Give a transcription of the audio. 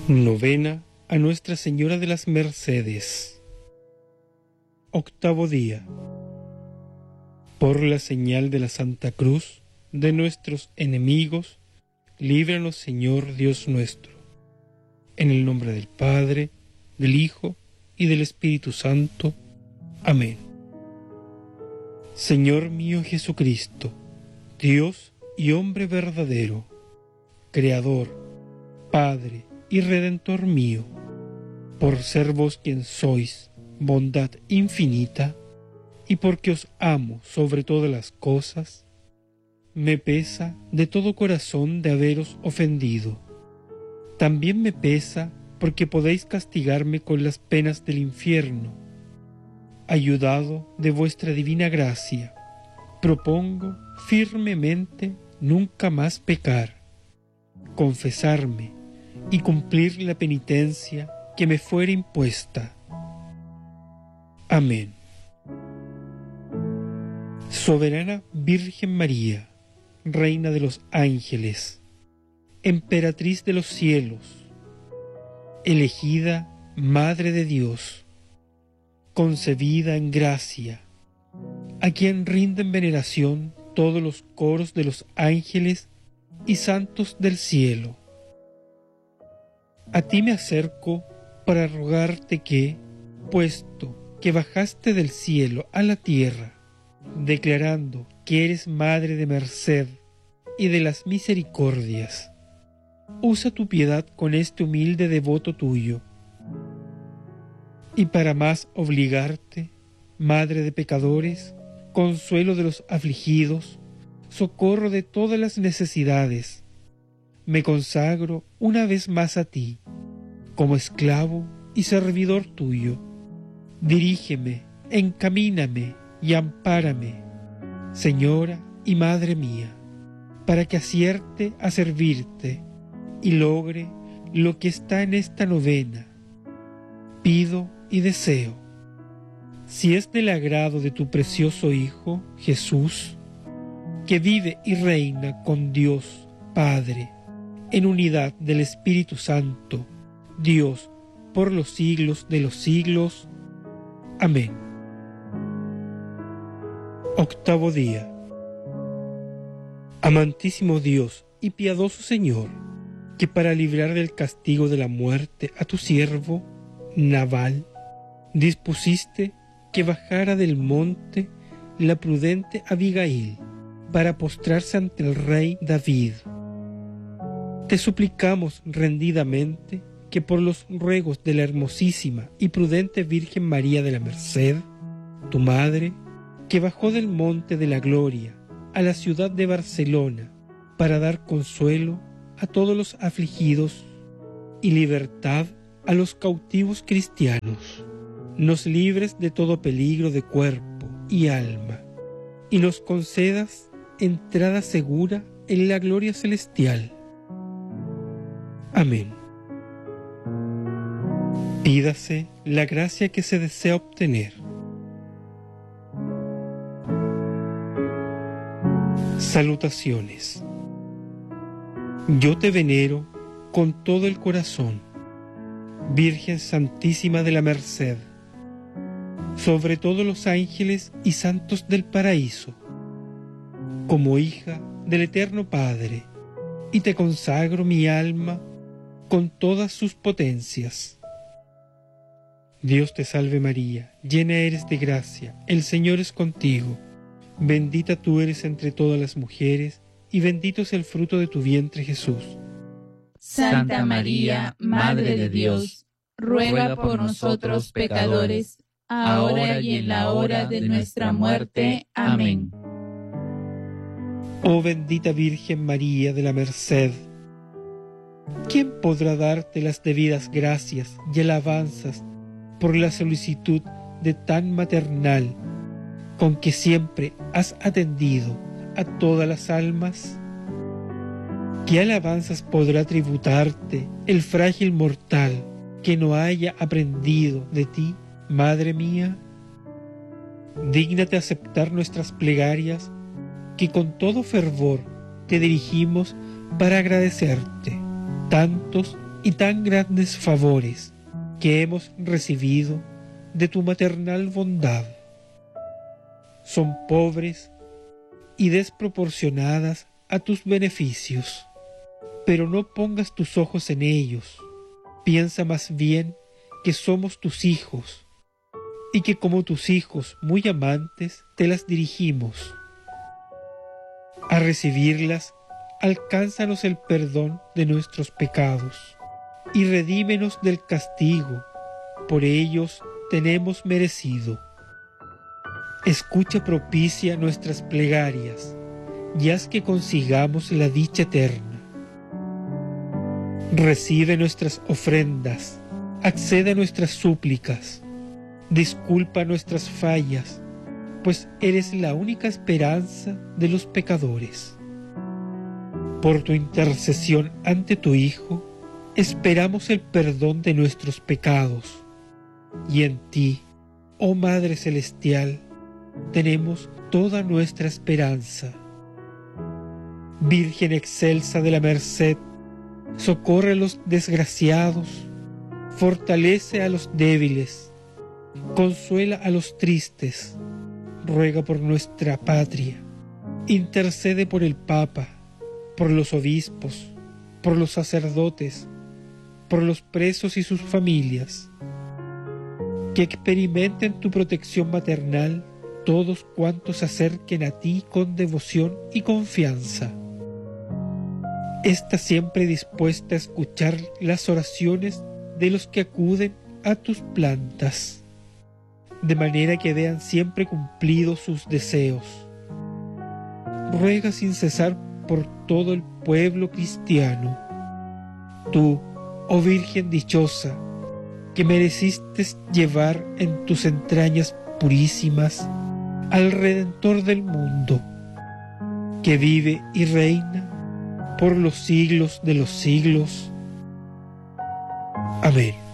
Novena a Nuestra Señora de las Mercedes. Octavo día. Por la señal de la Santa Cruz de nuestros enemigos, líbranos, Señor Dios nuestro. En el nombre del Padre, del Hijo y del Espíritu Santo. Amén. Señor mío Jesucristo, Dios y hombre verdadero, Creador, Padre y Redentor mío, por ser vos quien sois, bondad infinita, y porque os amo sobre todas las cosas, me pesa de todo corazón de haberos ofendido. También me pesa porque podéis castigarme con las penas del infierno. Ayudado de vuestra divina gracia, propongo firmemente nunca más pecar, confesarme y cumplir la penitencia que me fuere impuesta. Amén. Soberana Virgen María, Reina de los ángeles, Emperatriz de los cielos, elegida Madre de Dios, concebida en gracia, a quien rinden veneración todos los coros de los ángeles y santos del cielo. A ti me acerco para rogarte que, puesto que bajaste del cielo a la tierra, declarando que eres Madre de merced y de las misericordias, usa tu piedad con este humilde devoto tuyo. Y para más obligarte, Madre de pecadores, consuelo de los afligidos, socorro de todas las necesidades, me consagro una vez más a ti, como esclavo y servidor tuyo. Dirígeme, encamíname y ampárame, Señora y Madre mía, para que acierte a servirte y logre lo que está en esta novena. Pido y deseo, si es del agrado de tu precioso Hijo, Jesús, que vive y reina con Dios Padre, en unidad del Espíritu Santo, Dios, por los siglos de los siglos. Amén. Octavo día. Amantísimo Dios y piadoso Señor, que para librar del castigo de la muerte a tu siervo, Nabal, dispusiste que bajara del monte la prudente Abigail para postrarse ante el rey David. Te suplicamos rendidamente que por los ruegos de la hermosísima y prudente Virgen María de la Merced, tu Madre, que bajó del monte de la gloria a la ciudad de Barcelona para dar consuelo a todos los afligidos y libertad a los cautivos cristianos, nos libres de todo peligro de cuerpo y alma, y nos concedas entrada segura en la gloria celestial. Amén. Pídase la gracia que se desea obtener. Salutaciones. Yo te venero con todo el corazón, Virgen Santísima de la Merced, sobre todos los ángeles y santos del paraíso, como hija del Eterno Padre, y te consagro mi alma con todas sus potencias. Dios te salve María, llena eres de gracia, el Señor es contigo. Bendita tú eres entre todas las mujeres, y bendito es el fruto de tu vientre Jesús. Santa María, Madre de Dios, ruega por nosotros pecadores, ahora y en la hora de nuestra muerte. Amén. Oh bendita Virgen María de la Merced, ¿quién podrá darte las debidas gracias y alabanzas por la solicitud de tan maternal con que siempre has atendido a todas las almas? ¿Qué alabanzas podrá tributarte el frágil mortal que no haya aprendido de ti, Madre mía? Dígnate aceptar nuestras plegarias, que con todo fervor te dirigimos para agradecerte tantos y tan grandes favores que hemos recibido de tu maternal bondad. Son pobres y desproporcionadas a tus beneficios, pero no pongas tus ojos en ellos. Piensa más bien que somos tus hijos, y que como tus hijos muy amantes te las dirigimos. A recibirlas, alcánzanos el perdón de nuestros pecados, y redímenos del castigo, por ellos tenemos merecido. Escucha propicia nuestras plegarias, y haz que consigamos la dicha eterna. Recibe nuestras ofrendas, accede a nuestras súplicas, disculpa nuestras fallas, pues eres la única esperanza de los pecadores. Por tu intercesión ante tu Hijo, esperamos el perdón de nuestros pecados, y en ti, oh Madre Celestial, tenemos toda nuestra esperanza. Virgen excelsa de la merced, socorre a los desgraciados, fortalece a los débiles, consuela a los tristes, ruega por nuestra patria, intercede por el Papa, por los obispos, por los sacerdotes, por los presos y sus familias, que experimenten tu protección maternal todos cuantos se acerquen a ti con devoción y confianza. Está siempre dispuesta a escuchar las oraciones de los que acuden a tus plantas, de manera que vean siempre cumplidos sus deseos. Ruega sin cesar por todo el pueblo cristiano. Tú, oh Virgen dichosa, que mereciste llevar en tus entrañas purísimas al Redentor del mundo, que vive y reina por los siglos de los siglos. Amén.